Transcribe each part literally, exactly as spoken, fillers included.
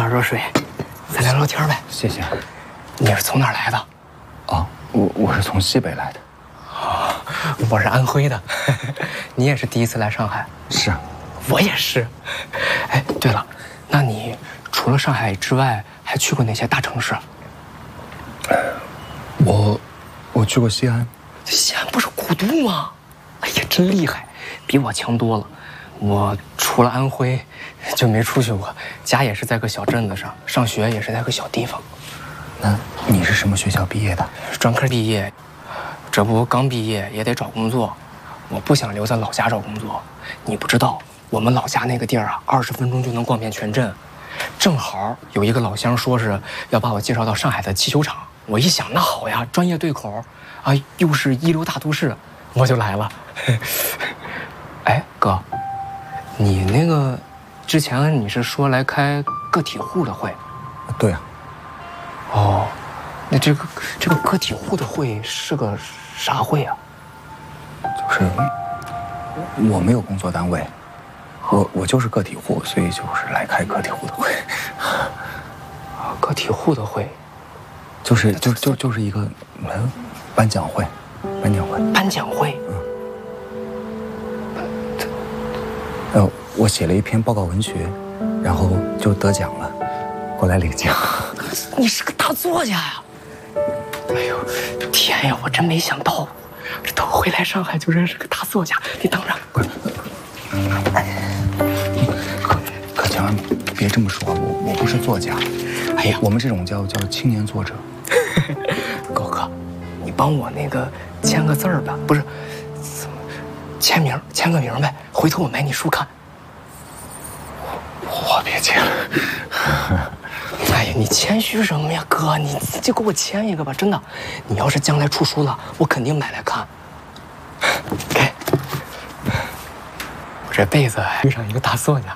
点热水，咱聊聊天呗。 谢谢。 你是从哪儿来的？ 啊，我我是从西北来的。 哦，我是安徽的。你也是第一次来上海？ 是。 我也是。哎，对了，那你除了上海之外，还去过哪些大城市？ 我我去过西安。 西安不是古都吗？哎呀，真厉害，比我强多了。我除了安徽就没出去过，家也是在个小镇子上，上学也是在个小地方。 那你是什么学校毕业的？ 专科毕业，这不刚毕业也得找工作，我不想留在老家找工作。你不知道，我们老家那个地儿啊，二十分钟就能逛遍全镇。正好有一个老乡说是要把我介绍到上海的气球厂，我一想，那好呀，专业对口，啊，又是一流大都市，我就来了。哎，哥，你那个之前你是说来开个体户的会？ 对呀。 哦，那这个这个个体户的会是个啥会啊？ 就是我没有工作单位，我我就是个体户，所以就是来开个体户的会。 啊，个体户的会， 就是就就就是一个嗯颁奖会，颁奖会。 颁奖会。 嗯。呃，我写了一篇报告文学，然后就得奖了，过来领奖。 你是个大作家呀！哎呦，天呀，我真没想到，这头回来上海就认识个大作家。你等着， 可可千万别这么说，我我不是作家。哎呀，我们这种叫叫青年作者。 高哥，你帮我那个签个字儿吧，不是，签名，签个名呗。回头我买你书看。 我别签了。 哎呀，你谦虚什么呀，哥？你就给我签一个吧，真的。你要是将来出书了，我肯定买来看。给，我这辈子遇上一个大作家。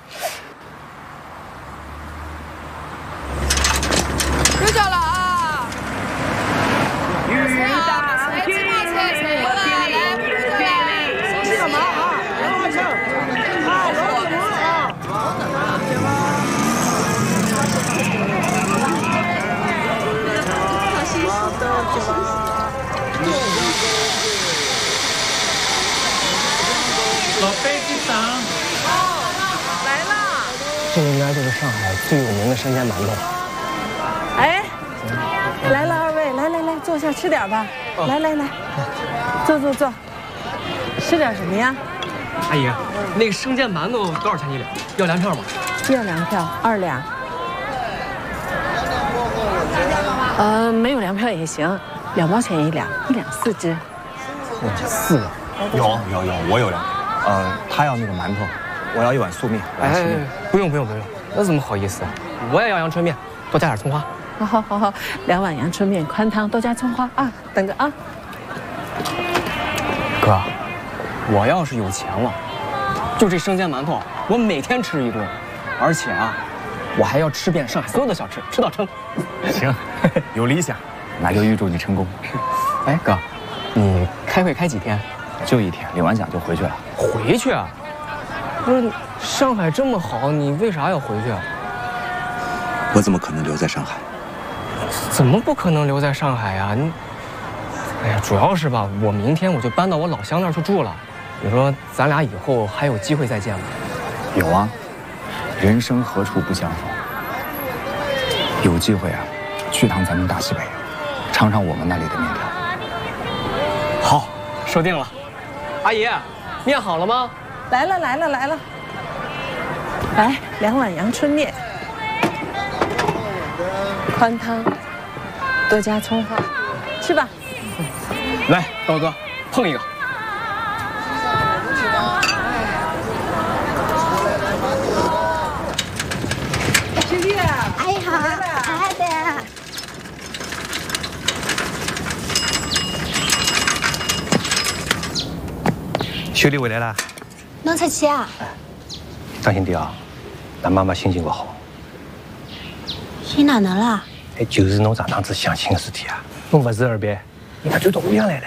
睡觉了啊！雨大天晴，我给你这干嘛啊？老板啊，老板啊！ 老飞机长， 来啦！ 这应该就是上海最有名的生煎馒头。 哎，来了，二位，来来来，坐下吃点吧。 哦、 来来来，坐坐坐，吃点什么呀？ 阿姨，那个生煎馒头多少钱一两？要粮票吗？ 要粮票，二两。呃，没有粮票也行，两毛钱一两，一两四只。 哇，四个？ 有有有，我有粮票。呃，他要那个馒头，我要一碗素面。 哎，不用不用不用，那怎么好意思啊？我也要阳春面，多加点葱花。 好好好好，两碗阳春面，宽汤，多加葱花啊！等着啊。 哥，我要是有钱了，就这生煎馒头，我每天吃一顿，而且啊，我还要吃遍上海所有的小吃，吃到撑。 行，有理想，那就预祝你成功。 哎，哥，你开会开几天？ 就一天，领完奖就回去了。 回去啊？不是，上海这么好，你为啥要回去啊？ 我怎么可能留在上海？ 怎么不可能留在上海呀？你，哎呀，主要是吧，我明天我就搬到我老乡那儿去住了。你说咱俩以后还有机会再见吗？ 有啊，人生何处不相逢。有机会啊，去趟咱们大西北，尝尝我们那里的面条。 好，说定了。阿姨，面好了吗？ 来了来了来了，来两碗阳春面，宽汤，多加葱花，吃吧。 来，高哥，碰一个。 兄弟， 哎好，好的。 兄弟回来啦！ 侬出去啊？ 当心点啊，咱妈妈心情不好。 心哪能啦？ 哎，就是侬上趟子相亲的事体啊，侬不是二伯，你看追到屋里向来了。